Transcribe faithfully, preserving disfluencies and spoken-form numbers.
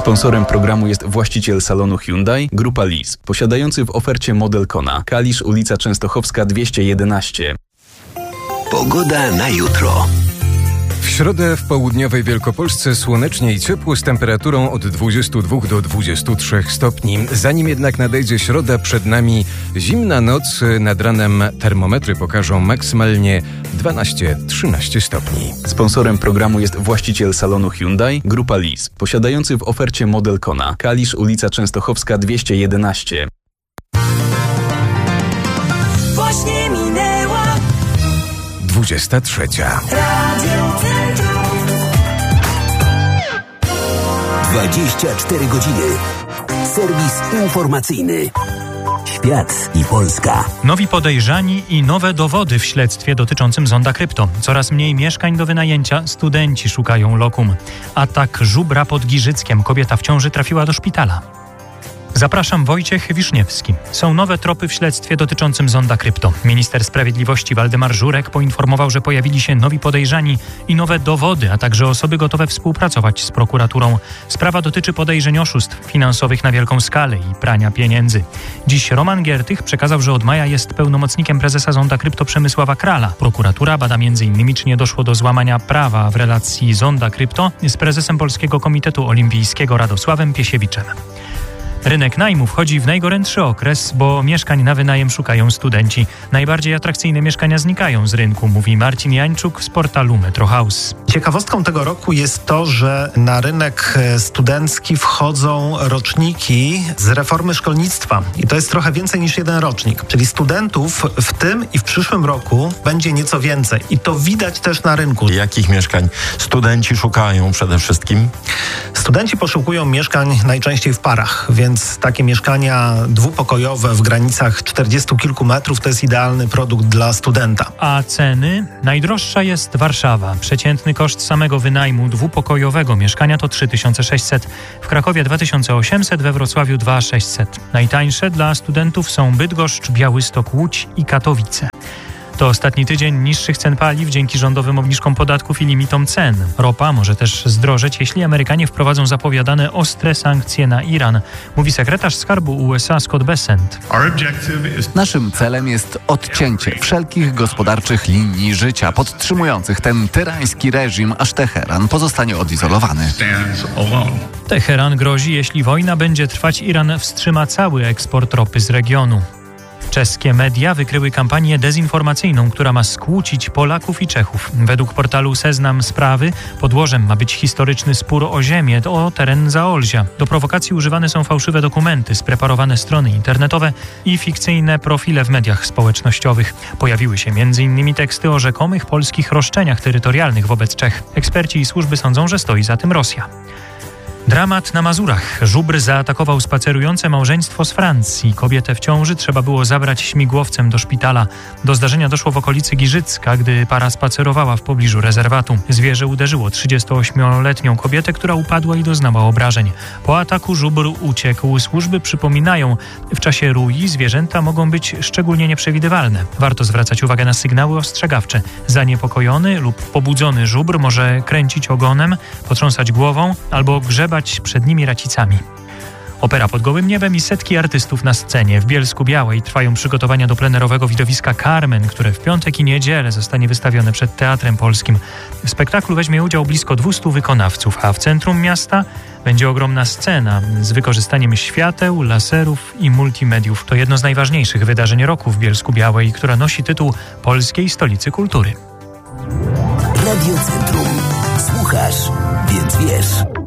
Sponsorem programu jest właściciel salonu Hyundai, Grupa Lease, posiadający w ofercie model Kona. Kalisz, ulica Częstochowska dwieście jedenaście. Pogoda na jutro. W środę w południowej Wielkopolsce słonecznie i ciepło z temperaturą od dwudziestu dwóch do dwudziestu trzech stopni. Zanim jednak nadejdzie środa, przed nami zimna noc. Nad ranem termometry pokażą maksymalnie dwanaście trzynaście stopni. Sponsorem programu jest właściciel salonu Hyundai, Grupa Lease, posiadający w ofercie model Kona. Kalisz, ulica Częstochowska dwieście jedenaście. Właśnie minęła dwudziesta trzecia. dwadzieścia cztery godziny. Serwis informacyjny. Świat i Polska. Nowi podejrzani i nowe dowody w śledztwie dotyczącym zonda krypto. Coraz mniej mieszkań do wynajęcia, studenci szukają lokum. Atak żubra pod Giżyckiem. Kobieta w ciąży trafiła do szpitala. Zapraszam, Wojciech Wiszniewski. Są nowe tropy w śledztwie dotyczącym zonda krypto. Minister Sprawiedliwości Waldemar Żurek poinformował, że pojawili się nowi podejrzani i nowe dowody, a także osoby gotowe współpracować z prokuraturą. Sprawa dotyczy podejrzeń oszustw finansowych na wielką skalę i prania pieniędzy. Dziś Roman Giertych przekazał, że od maja jest pełnomocnikiem prezesa zonda krypto Przemysława Krala. Prokuratura bada między innymi, czy nie doszło do złamania prawa w relacji zonda krypto z prezesem Polskiego Komitetu Olimpijskiego Radosławem Piesiewiczem. Rynek najmu wchodzi w najgorętszy okres, bo mieszkań na wynajem szukają studenci. Najbardziej atrakcyjne mieszkania znikają z rynku, mówi Marcin Jańczuk z portalu Metro House. Ciekawostką tego roku jest to, że na rynek studencki wchodzą roczniki z reformy szkolnictwa. I to jest trochę więcej niż jeden rocznik. Czyli studentów w tym i w przyszłym roku będzie nieco więcej. I to widać też na rynku. Jakich mieszkań studenci szukają przede wszystkim? Studenci poszukują mieszkań najczęściej w parach, więc takie mieszkania dwupokojowe w granicach czterdziestu kilku metrów to jest idealny produkt dla studenta. A ceny? Najdroższa jest Warszawa. Przeciętny koszt samego wynajmu dwupokojowego mieszkania to trzy tysiące sześćset, w Krakowie dwa tysiące osiemset, we Wrocławiu dwa tysiące sześćset. Najtańsze dla studentów są Bydgoszcz, Białystok, Łódź i Katowice. To ostatni tydzień niższych cen paliw dzięki rządowym obniżkom podatków i limitom cen. Ropa może też zdrożeć, jeśli Amerykanie wprowadzą zapowiadane ostre sankcje na Iran, mówi sekretarz skarbu U S A Scott Bessent. Naszym celem jest odcięcie wszelkich gospodarczych linii życia podtrzymujących ten tyrański reżim, aż Teheran pozostanie odizolowany. Teheran grozi, jeśli wojna będzie trwać, Iran wstrzyma cały eksport ropy z regionu. Czeskie media wykryły kampanię dezinformacyjną, która ma skłócić Polaków i Czechów. Według portalu Seznam Sprawy podłożem ma być historyczny spór o ziemię, o teren Zaolzia. Do prowokacji używane są fałszywe dokumenty, spreparowane strony internetowe i fikcyjne profile w mediach społecznościowych. Pojawiły się między innymi teksty o rzekomych polskich roszczeniach terytorialnych wobec Czech. Eksperci i służby sądzą, że stoi za tym Rosja. Dramat na Mazurach. Żubr zaatakował spacerujące małżeństwo z Francji. Kobietę w ciąży trzeba było zabrać śmigłowcem do szpitala. Do zdarzenia doszło w okolicy Giżycka, gdy para spacerowała w pobliżu rezerwatu. Zwierzę uderzyło trzydziestoośmioletnią kobietę, która upadła i doznała obrażeń. Po ataku żubr uciekł. Służby przypominają, w czasie rui zwierzęta mogą być szczególnie nieprzewidywalne. Warto zwracać uwagę na sygnały ostrzegawcze. Zaniepokojony lub pobudzony żubr może kręcić ogonem, potrząsać głową albo grzebać przed nimi racicami. Opera pod gołym niebem i setki artystów na scenie. W Bielsku-Białej trwają przygotowania do plenerowego widowiska Carmen, które w piątek i niedzielę zostanie wystawione przed Teatrem Polskim. W spektaklu weźmie udział blisko dwustu wykonawców, a w centrum miasta będzie ogromna scena z wykorzystaniem świateł, laserów i multimediów. To jedno z najważniejszych wydarzeń roku w Bielsku-Białej, która nosi tytuł Polskiej Stolicy Kultury. Radio Centrum. Słuchasz, więc wiesz.